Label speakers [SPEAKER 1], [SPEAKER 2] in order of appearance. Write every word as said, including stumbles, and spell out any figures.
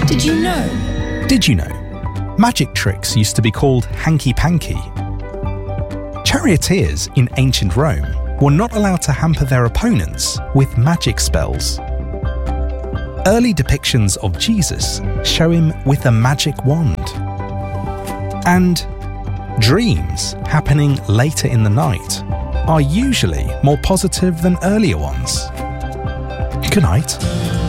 [SPEAKER 1] Did you know?
[SPEAKER 2] Did you know? Magic tricks used to be called hanky-panky. Charioteers in ancient Rome were not allowed to hamper their opponents with magic spells. Early depictions of Jesus show him with a magic wand. And dreams happening later in the night are usually more positive than earlier ones. Good night.